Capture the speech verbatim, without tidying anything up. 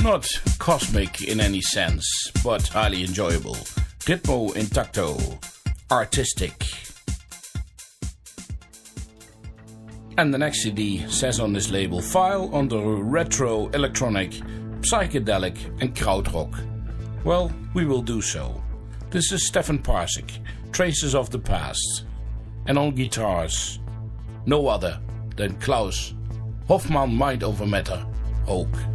Not cosmic in any sense, but highly enjoyable. Ritmo intacto, artistic. And the next C D says on this label, file under retro, electronic, psychedelic and krautrock. Well, we will do so. This is Stefan Parsik, Traces of the Past. And on guitars, no other than Klaus Hofmann Mind Over Matter, Oak.